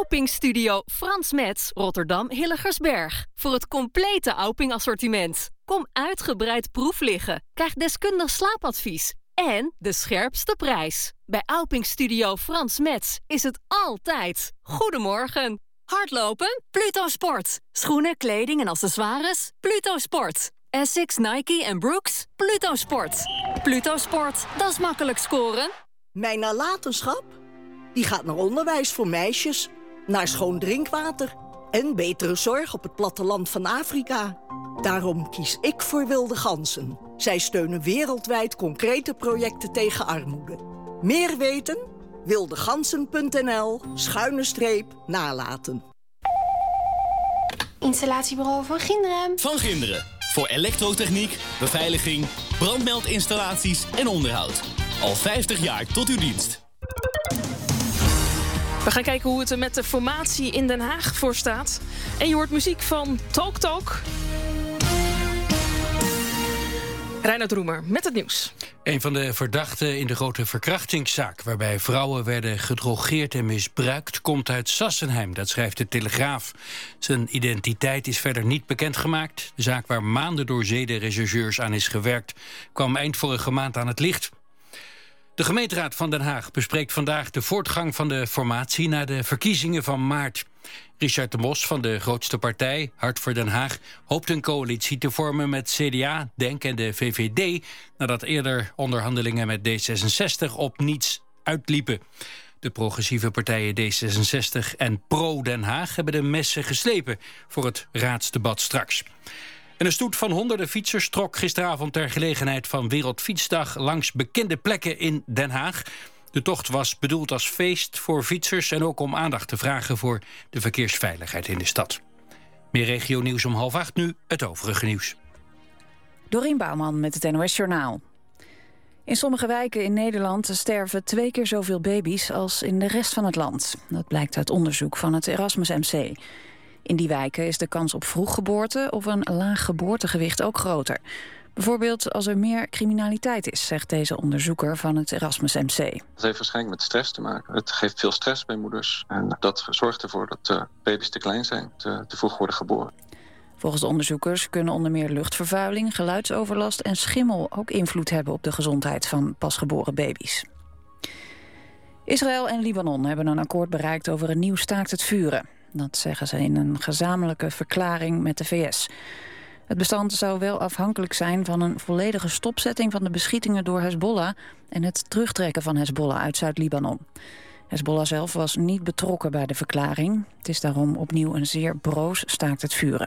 Auping Studio Frans Metz, Rotterdam Hilligersberg. Voor het complete Auping assortiment. Kom uitgebreid proef liggen. Krijg deskundig slaapadvies. En de scherpste prijs. Bij Auping Studio Frans Metz is het altijd. Goedemorgen. Hardlopen? Pluto Sport. Schoenen, kleding en accessoires? Pluto Sport. Essex, Nike en Brooks? Pluto Sport. Pluto Sport, dat is makkelijk scoren. Mijn nalatenschap? Die gaat naar onderwijs voor meisjes, naar schoon drinkwater en betere zorg op het platteland van Afrika. Daarom kies ik voor Wilde Ganzen. Zij steunen wereldwijd concrete projecten tegen armoede. Meer weten? wildegansen.nl/nalaten. Installatiebureau Van Ginderen. Van Ginderen. Voor elektrotechniek, beveiliging, brandmeldinstallaties en onderhoud. Al 50 jaar tot uw dienst. We gaan kijken hoe het er met de formatie in Den Haag voor staat. En je hoort muziek van Talk Talk. Reinoud Roemer met het nieuws. Een van de verdachten in de grote verkrachtingszaak, waarbij vrouwen werden gedrogeerd en misbruikt, komt uit Sassenheim, dat schrijft de Telegraaf. Zijn identiteit is verder niet bekendgemaakt. De zaak waar maanden door zedenrechercheurs aan is gewerkt, kwam eind vorige maand aan het licht. De gemeenteraad van Den Haag bespreekt vandaag de voortgang van de formatie na de verkiezingen van maart. Richard de Mos van de grootste partij, Hart voor Den Haag, hoopt een coalitie te vormen met CDA, DENK en de VVD, nadat eerder onderhandelingen met D66 op niets uitliepen. De progressieve partijen D66 en Pro Den Haag hebben de messen geslepen voor het raadsdebat straks. En een stoet van honderden fietsers trok gisteravond ter gelegenheid van Wereldfietsdag langs bekende plekken in Den Haag. De tocht was bedoeld als feest voor fietsers en ook om aandacht te vragen voor de verkeersveiligheid in de stad. Meer regionieuws om 7:30 nu, het overige nieuws. Dorien Bouwman met het NOS Journaal. In sommige wijken in Nederland sterven 2 keer zoveel baby's als in de rest van het land. Dat blijkt uit onderzoek van het Erasmus MC. In die wijken is de kans op vroeggeboorte of een laag geboortegewicht ook groter. Bijvoorbeeld als er meer criminaliteit is, zegt deze onderzoeker van het Erasmus MC. Dat heeft waarschijnlijk met stress te maken. Het geeft veel stress bij moeders en dat zorgt ervoor dat baby's te klein zijn, te vroeg worden geboren. Volgens de onderzoekers kunnen onder meer luchtvervuiling, geluidsoverlast en schimmel ook invloed hebben op de gezondheid van pasgeboren baby's. Israël en Libanon hebben een akkoord bereikt over een nieuw staakt het vuren. Dat zeggen ze in een gezamenlijke verklaring met de VS. Het bestand zou wel afhankelijk zijn van een volledige stopzetting van de beschietingen door Hezbollah en het terugtrekken van Hezbollah uit Zuid-Libanon. Hezbollah zelf was niet betrokken bij de verklaring. Het is daarom opnieuw een zeer broos staakt het vuren.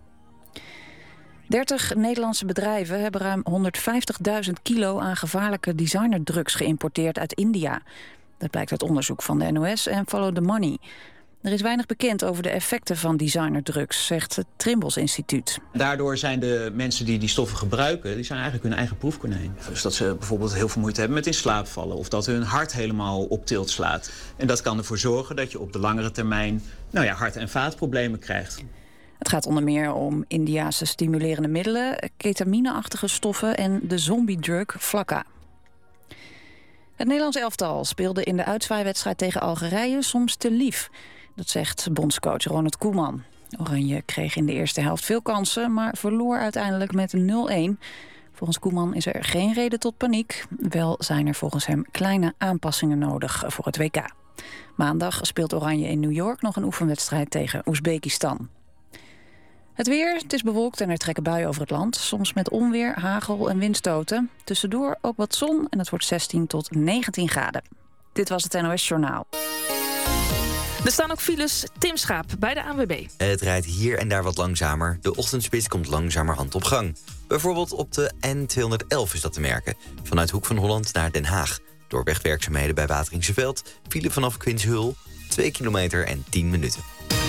30 Nederlandse bedrijven hebben ruim 150.000 kilo aan gevaarlijke designerdrugs geïmporteerd uit India. Dat blijkt uit onderzoek van de NOS en Follow the Money. Er is weinig bekend over de effecten van designerdrugs, zegt het Trimbos Instituut. Daardoor zijn de mensen die die stoffen gebruiken, die zijn eigenlijk hun eigen proefkonijn. Dus dat ze bijvoorbeeld heel veel moeite hebben met in slaap vallen of dat hun hart helemaal op tilt slaat. En dat kan ervoor zorgen dat je op de langere termijn hart- en vaatproblemen krijgt. Het gaat onder meer om Indiase stimulerende middelen, ketamineachtige stoffen en de zombiedrug Flakka. Het Nederlands elftal speelde in de uitzwaaiwedstrijd tegen Algerije soms te lief. Dat zegt bondscoach Ronald Koeman. Oranje kreeg in de eerste helft veel kansen, maar verloor uiteindelijk met 0-1. Volgens Koeman is er geen reden tot paniek. Wel zijn er volgens hem kleine aanpassingen nodig voor het WK. Maandag speelt Oranje in New York nog een oefenwedstrijd tegen Oezbekistan. Het weer, het is bewolkt en er trekken buien over het land. Soms met onweer, hagel en windstoten. Tussendoor ook wat zon en het wordt 16 tot 19 graden. Dit was het NOS Journaal. Er staan ook files. Tim Schaap bij de ANWB. Het rijdt hier en daar wat langzamer. De ochtendspits komt langzamerhand op gang. Bijvoorbeeld op de N211 is dat te merken. Vanuit Hoek van Holland naar Den Haag. Door wegwerkzaamheden bij Wateringse Veld vielen vanaf Quinshul 2 kilometer en 10 minuten.